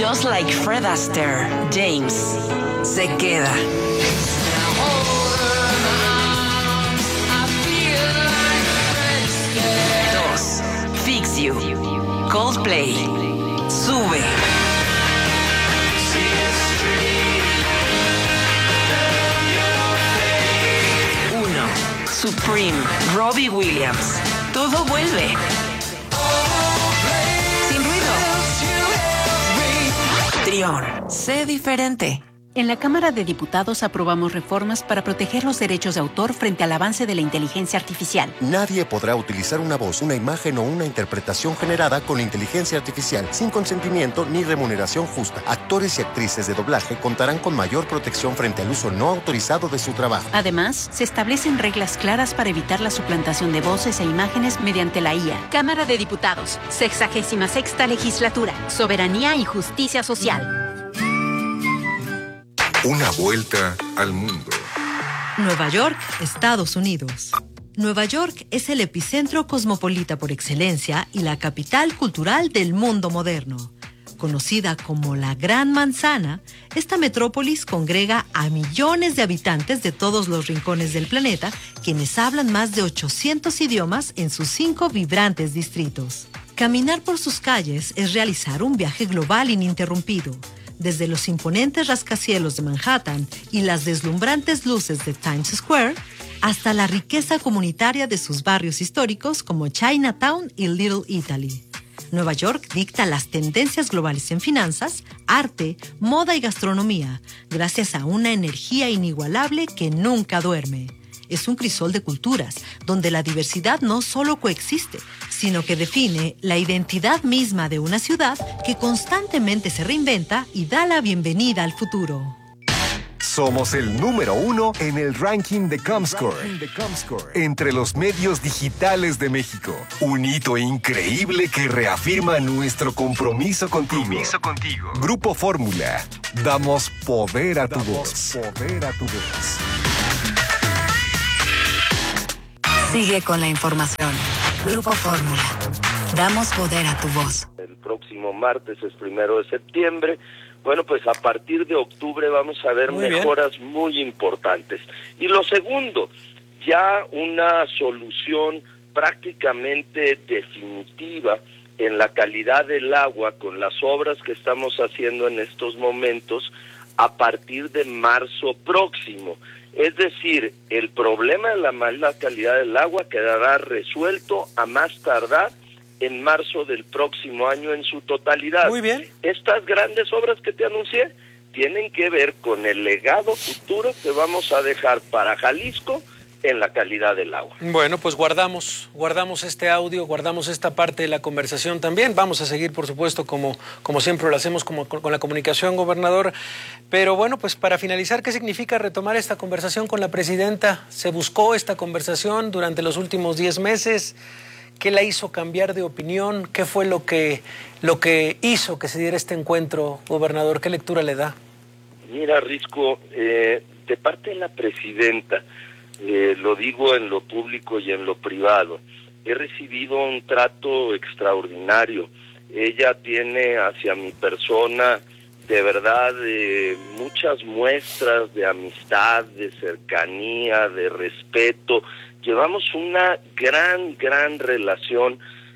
Just like Fred Astaire, James se queda. 2. Fix You, Coldplay, sube. 1. Supreme, Robbie Williams, todo vuelve. Sin ruido. Trión, sé diferente. En la Cámara de Diputados aprobamos reformas para proteger los derechos de autor frente al avance de la inteligencia artificial. Nadie podrá utilizar una voz, una imagen o una interpretación generada con inteligencia artificial sin consentimiento ni remuneración justa. Actores y actrices de doblaje contarán con mayor protección frente al uso no autorizado de su trabajo. Además, se establecen reglas claras para evitar la suplantación de voces e imágenes mediante la IA. Cámara de Diputados, 66ª Legislatura, Soberanía y Justicia Social. Una vuelta al mundo. Nueva York, Estados Unidos. Nueva York es el epicentro cosmopolita por excelencia y la capital cultural del mundo moderno. Conocida como la Gran Manzana, esta metrópolis congrega a millones de habitantes de todos los rincones del planeta, quienes hablan más de 800 idiomas en sus 5 vibrantes distritos. Caminar por sus calles es realizar un viaje global ininterrumpido. Desde los imponentes rascacielos de Manhattan y las deslumbrantes luces de Times Square, hasta la riqueza comunitaria de sus barrios históricos como Chinatown y Little Italy. Nueva York dicta las tendencias globales en finanzas, arte, moda y gastronomía, gracias a una energía inigualable que nunca duerme. Es un crisol de culturas, donde la diversidad no solo coexiste, sino que define la identidad misma de una ciudad que constantemente se reinventa y da la bienvenida al futuro. Somos el número 1 en el ranking de Comscore, entre los medios digitales de México. Un hito increíble que reafirma nuestro compromiso contigo. Grupo Fórmula. Damos poder a tu voz. Sigue con la información. Grupo Fórmula. Damos poder a tu voz. El próximo martes es 1 de septiembre. Bueno, pues a partir de octubre vamos a ver mejoras muy importantes. Y lo segundo, ya una solución prácticamente definitiva en la calidad del agua con las obras que estamos haciendo en estos momentos a partir de marzo próximo. Es decir, el problema de la mala calidad del agua quedará resuelto a más tardar en marzo del próximo año en su totalidad. Muy bien. Estas grandes obras que te anuncié tienen que ver con el legado futuro que vamos a dejar para Jalisco en la calidad del agua. Bueno, pues guardamos este audio, guardamos esta parte de la conversación también. Vamos a seguir, por supuesto, como siempre lo hacemos con la comunicación, gobernador. Pero bueno, pues para finalizar, ¿qué significa retomar esta conversación con la presidenta? ¿Se buscó esta conversación durante los últimos 10 meses? ¿Qué la hizo cambiar de opinión? ¿Qué fue lo que hizo que se diera este encuentro, gobernador? ¿Qué lectura le da? Mira, Risco, de parte de la presidenta, lo digo en lo público y en lo privado, he recibido un trato extraordinario. Ella tiene hacia mi persona de verdad muchas muestras de amistad, de cercanía, de respeto. Llevamos una gran relación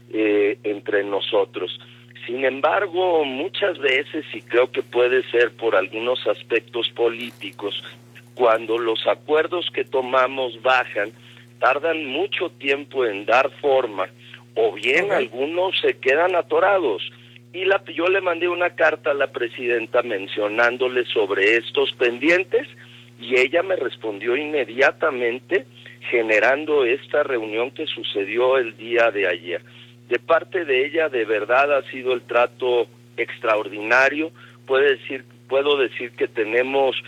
entre nosotros. Sin embargo, muchas veces, y creo que puede ser por algunos aspectos políticos, cuando los acuerdos que tomamos bajan, tardan mucho tiempo en dar forma, o bien algunos se quedan atorados. Y yo le mandé una carta a la presidenta mencionándole sobre estos pendientes, y ella me respondió inmediatamente, generando esta reunión que sucedió el día de ayer. De parte de ella, de verdad, ha sido el trato extraordinario. Puedo decir que tenemos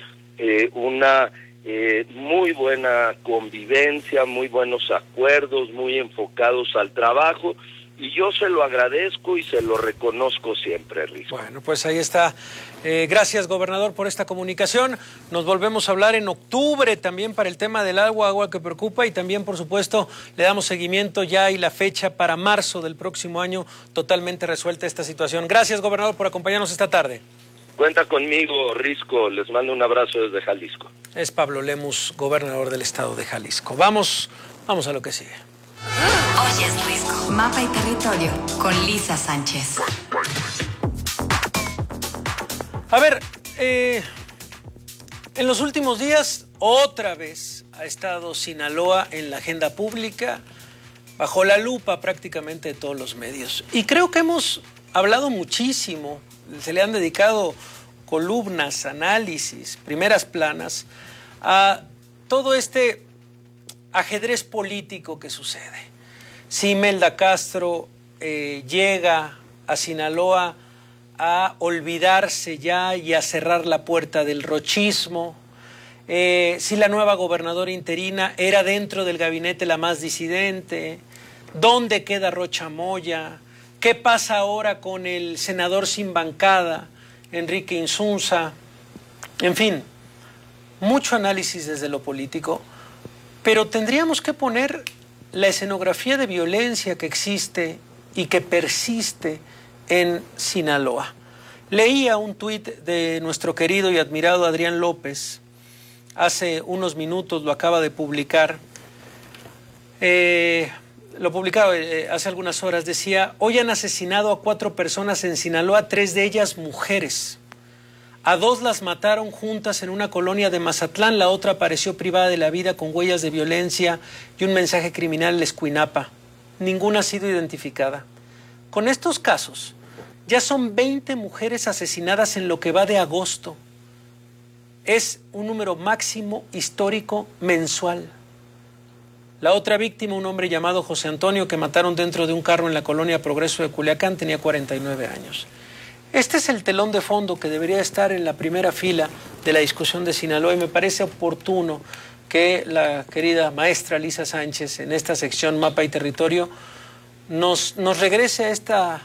una muy buena convivencia, muy buenos acuerdos, muy enfocados al trabajo, y yo se lo agradezco y se lo reconozco siempre, Risco. Bueno, pues ahí está. Gracias, gobernador, por esta comunicación. Nos volvemos a hablar en octubre también para el tema del agua que preocupa, y también, por supuesto, le damos seguimiento ya y la fecha para marzo del próximo año totalmente resuelta esta situación. Gracias, gobernador, por acompañarnos esta tarde. Cuenta conmigo, Risco. Les mando un abrazo desde Jalisco. Es Pablo Lemus, gobernador del estado de Jalisco. Vamos a lo que sigue. Hoy es Risco. Mapa y territorio con Lisa Sánchez. A ver, en los últimos días otra vez ha estado Sinaloa en la agenda pública, bajo la lupa prácticamente de todos los medios. Y creo que hemos hablado muchísimo, se le han dedicado columnas, análisis, primeras planas a todo este ajedrez político que sucede. Si Imelda Castro llega a Sinaloa a olvidarse ya y a cerrar la puerta del rochismo, si la nueva gobernadora interina era dentro del gabinete la más disidente, ¿dónde queda Rocha Moya? ¿Qué pasa ahora con el senador sin bancada, Enrique Insunza? En fin, mucho análisis desde lo político, pero tendríamos que poner la escenografía de violencia que existe y que persiste en Sinaloa. Leía un tuit de nuestro querido y admirado Adrián López, hace unos minutos lo acaba de publicar, lo publicaba hace algunas horas, decía: hoy han asesinado a 4 personas en Sinaloa, 3 de ellas mujeres. A 2 las mataron juntas en una colonia de Mazatlán, la otra apareció privada de la vida con huellas de violencia y un mensaje criminal en Escuinapa. Ninguna ha sido identificada. Con estos casos, ya son 20 mujeres asesinadas en lo que va de agosto. Es un número máximo histórico mensual. La otra víctima, un hombre llamado José Antonio, que mataron dentro de un carro en la colonia Progreso de Culiacán, tenía 49 años. Este es el telón de fondo que debería estar en la primera fila de la discusión de Sinaloa, y me parece oportuno que la querida maestra Lisa Sánchez, en esta sección Mapa y Territorio, nos regrese a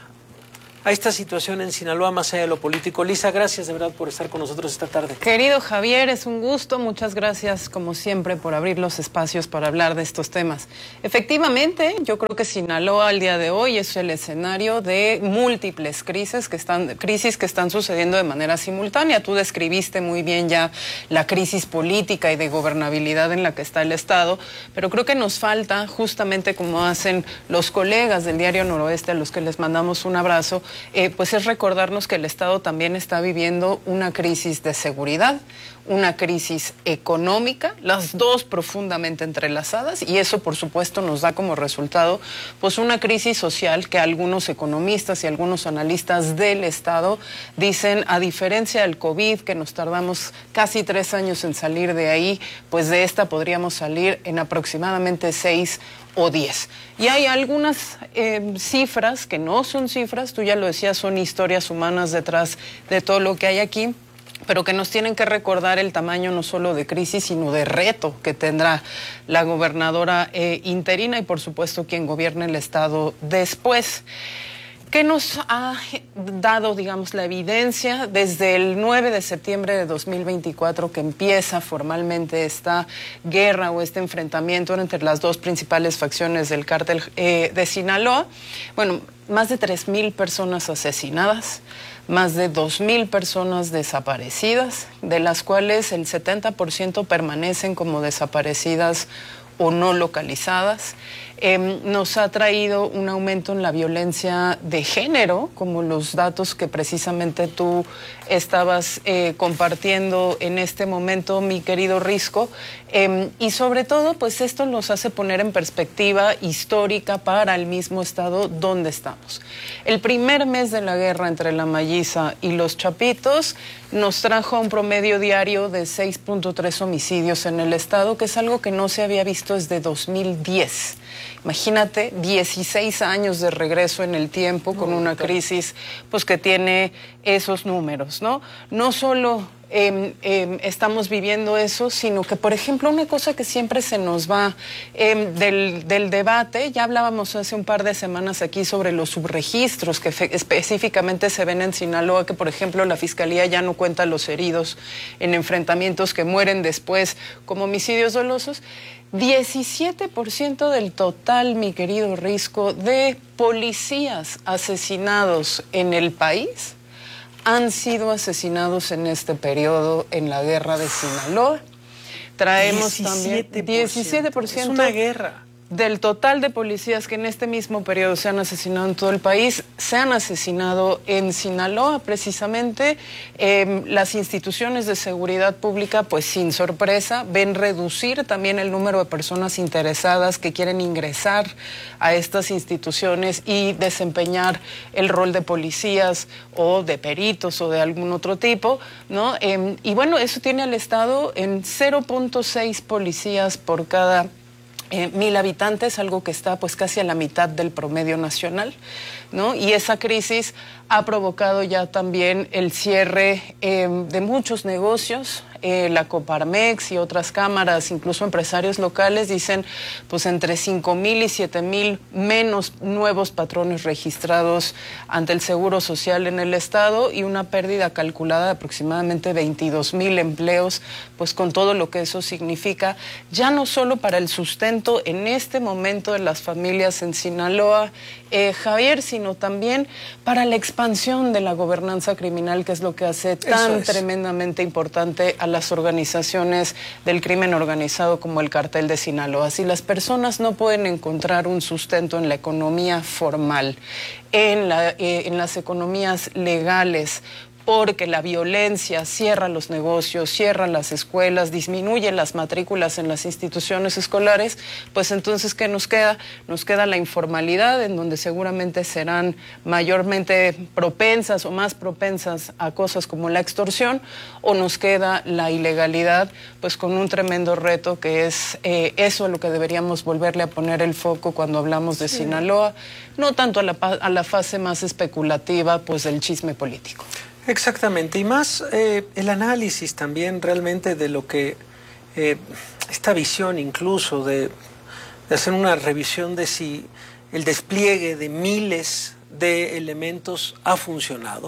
esta situación en Sinaloa más allá de lo político. Lisa, gracias de verdad por estar con nosotros esta tarde. Querido Javier, es un gusto. Muchas gracias, como siempre, por abrir los espacios para hablar de estos temas. Efectivamente, yo creo que Sinaloa al día de hoy es el escenario de múltiples crisis que están sucediendo de manera simultánea. Tú describiste muy bien ya la crisis política y de gobernabilidad en la que está el Estado, pero creo que nos falta, justamente como hacen los colegas del Diario Noroeste, a los que les mandamos un abrazo, pues es recordarnos que el Estado también está viviendo una crisis de seguridad, una crisis económica, las dos profundamente entrelazadas, y eso por supuesto nos da como resultado pues una crisis social que algunos economistas y algunos analistas del Estado dicen, a diferencia del COVID, que nos tardamos casi 3 años en salir de ahí, pues de esta podríamos salir en aproximadamente 6 o 10. Y hay algunas cifras que no son cifras, tú ya lo decías, son historias humanas detrás de todo lo que hay aquí, pero que nos tienen que recordar el tamaño no solo de crisis, sino de reto que tendrá la gobernadora interina y, por supuesto, quien gobierne el Estado después. ¿Qué nos ha dado, digamos, la evidencia desde el 9 de septiembre de 2024, que empieza formalmente esta guerra o este enfrentamiento entre las dos principales facciones del cártel de Sinaloa? Bueno, más de 3,000 personas asesinadas, más de 2,000 personas desaparecidas, de las cuales el 70% permanecen como desaparecidas o no localizadas. Nos ha traído un aumento en la violencia de género, como los datos que precisamente tú estabas compartiendo en este momento, mi querido Risco, y sobre todo, pues esto nos hace poner en perspectiva histórica para el mismo Estado donde estamos. El primer mes de la guerra entre la Malliza y los Chapitos nos trajo un promedio diario de 6.3 homicidios en el Estado, que es algo que no se había visto desde 2010. Imagínate, 16 años de regreso en el tiempo con una crisis pues que tiene esos números, ¿no? No solo estamos viviendo eso, sino que, por ejemplo, una cosa que siempre se nos va del debate, ya hablábamos hace un par de semanas aquí sobre los subregistros que específicamente se ven en Sinaloa, que por ejemplo la Fiscalía ya no cuenta los heridos en enfrentamientos que mueren después como homicidios dolosos. 17% del total, mi querido Risco, de policías asesinados en el país han sido asesinados en este periodo en la guerra de Sinaloa. Traemos 17%. También 17%. Es una guerra. Del total de policías que en este mismo periodo se han asesinado en todo el país, se han asesinado en Sinaloa. Precisamente las instituciones de seguridad pública, pues sin sorpresa, ven reducir también el número de personas interesadas que quieren ingresar a estas instituciones y desempeñar el rol de policías o de peritos o de algún otro tipo, ¿no? Y bueno, eso tiene al Estado en 0.6 policías por cada 1,000 habitantes, algo que está pues casi a la mitad del promedio nacional, ¿no? Y esa crisis ha provocado ya también el cierre de muchos negocios. La Coparmex y otras cámaras, incluso empresarios locales, dicen pues entre 5,000 y 7,000 menos nuevos patrones registrados ante el Seguro Social en el Estado y una pérdida calculada de aproximadamente 22,000 empleos, pues con todo lo que eso significa, ya no solo para el sustento en este momento de las familias en Sinaloa, Javier, sino también para la expansión de la gobernanza criminal, que es lo que hace tan tremendamente importante a las organizaciones del crimen organizado como el Cartel de Sinaloa. Si las personas no pueden encontrar un sustento en la economía formal, en las economías legales, porque la violencia cierra los negocios, cierra las escuelas, disminuye las matrículas en las instituciones escolares, pues entonces, ¿qué nos queda? Nos queda la informalidad, en donde seguramente serán mayormente propensas o más propensas a cosas como la extorsión, o nos queda la ilegalidad, pues con un tremendo reto que es eso a lo que deberíamos volverle a poner el foco cuando hablamos de Sinaloa, no tanto a la fase más especulativa, pues del chisme político. Exactamente, y más el análisis también realmente de lo que esta visión incluso de hacer una revisión de si el despliegue de miles de elementos ha funcionado.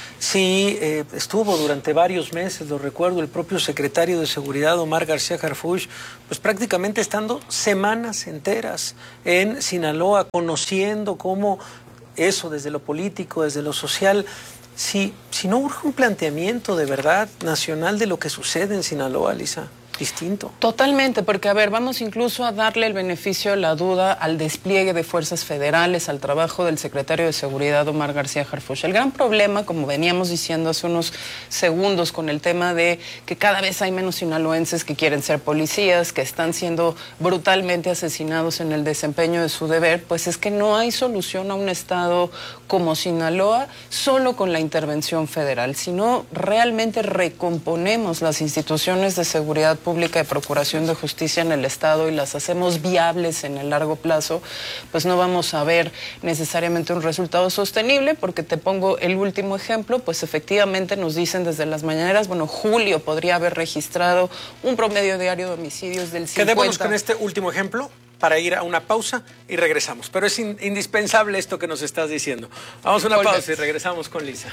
Sí, estuvo durante varios meses, lo recuerdo, el propio secretario de Seguridad, Omar García Harfuch, pues prácticamente estando semanas enteras en Sinaloa, conociendo cómo eso desde lo político, desde lo social. Si no urge un planteamiento de verdad nacional de lo que sucede en Sinaloa, Lisa, distinto. Totalmente, porque a ver, vamos incluso a darle el beneficio de la duda al despliegue de fuerzas federales, al trabajo del secretario de Seguridad, Omar García Harfuch. El gran problema, como veníamos diciendo hace unos segundos con el tema de que cada vez hay menos sinaloenses que quieren ser policías, que están siendo brutalmente asesinados en el desempeño de su deber, pues es que no hay solución a un estado como Sinaloa solo con la intervención federal. Si no realmente recomponemos las instituciones de seguridad pública de procuración de justicia en el Estado y las hacemos viables en el largo plazo, pues no vamos a ver necesariamente un resultado sostenible, porque te pongo el último ejemplo, pues efectivamente nos dicen desde las mañaneras, bueno, julio podría haber registrado un promedio diario de homicidios del 50%. Quedémonos con este último ejemplo para ir a una pausa y regresamos, pero es indispensable esto que nos estás diciendo. Vamos a una pausa y regresamos con Lisa.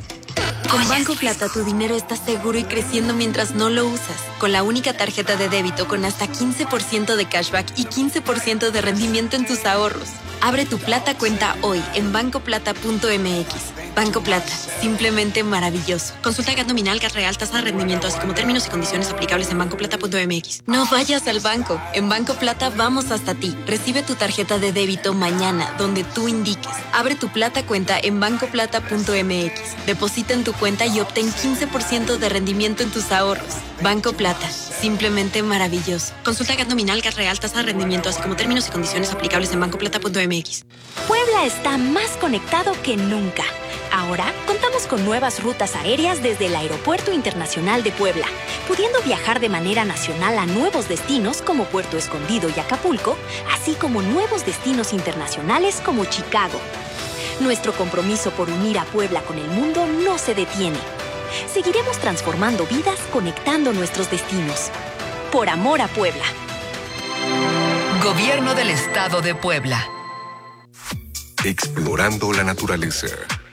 Con Banco Plata tu dinero está seguro y creciendo mientras no lo usas. Con la única tarjeta de débito con hasta 15% de cashback y 15% de rendimiento en tus ahorros. Abre tu Plata cuenta hoy en bancoplata.mx. Banco Plata, simplemente maravilloso. Consulta GAT nominal, GAT real, tasa de rendimiento, así como términos y condiciones aplicables en bancoplata.mx. No vayas al banco. En Banco Plata vamos hasta ti. Recibe tu tarjeta de débito mañana, donde tú indiques. Abre tu Plata cuenta en bancoplata.mx. Deposita en tu cuenta y obtén 15% de rendimiento en tus ahorros. Banco Plata, simplemente maravilloso. Consulta GAT nominal, GAT real, tasa de rendimiento, así como términos y condiciones aplicables en bancoplata.mx. Puebla está más conectado que nunca. Ahora contamos con nuevas rutas aéreas desde el Aeropuerto Internacional de Puebla, pudiendo viajar de manera nacional a nuevos destinos como Puerto Escondido y Acapulco, así como nuevos destinos internacionales como Chicago. Nuestro compromiso por unir a Puebla con el mundo no se detiene. Seguiremos transformando vidas, conectando nuestros destinos. Por amor a Puebla. Gobierno del Estado de Puebla. Explorando la naturaleza.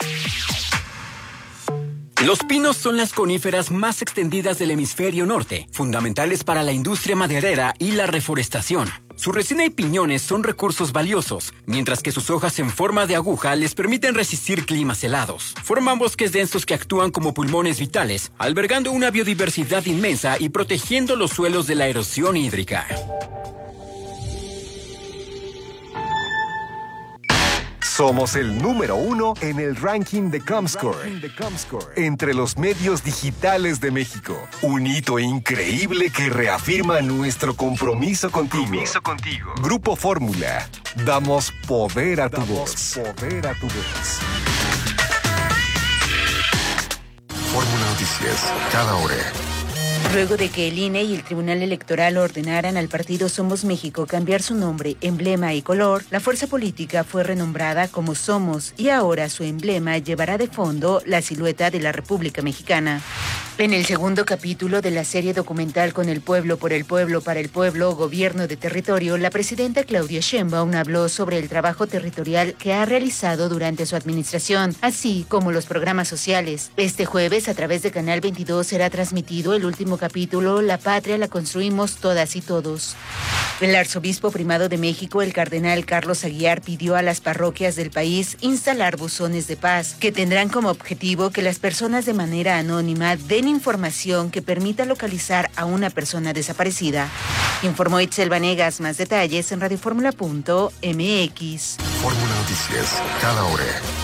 Los pinos son las coníferas más extendidas del hemisferio norte, fundamentales para la industria maderera y la reforestación. Su resina y piñones son recursos valiosos, mientras que sus hojas en forma de aguja les permiten resistir climas helados. Forman bosques densos que actúan como pulmones vitales, albergando una biodiversidad inmensa y protegiendo los suelos de la erosión hídrica. Somos el número 1 en el ranking de Comscore entre los medios digitales de México. Un hito increíble que reafirma nuestro compromiso contigo. Grupo Fórmula. Damos poder a tu voz. Fórmula Noticias, cada hora. Luego de que el INE y el Tribunal Electoral ordenaran al partido Somos México cambiar su nombre, emblema y color, la fuerza política fue renombrada como Somos y ahora su emblema llevará de fondo la silueta de la República Mexicana. En el segundo capítulo de la serie documental Con el pueblo, por el pueblo, para el pueblo, Gobierno de Territorio, la presidenta Claudia Sheinbaum habló sobre el trabajo territorial que ha realizado durante su administración, así como los programas sociales. Este jueves, a través de Canal 22, será transmitido el último capítulo, La patria la construimos todas y todos. El arzobispo primado de México, el cardenal Carlos Aguiar, pidió a las parroquias del país instalar buzones de paz, que tendrán como objetivo que las personas de manera anónima den información que permita localizar a una persona desaparecida. Informó Itzel Vanegas. Más detalles en radioformula.mx. Fórmula Noticias, cada hora.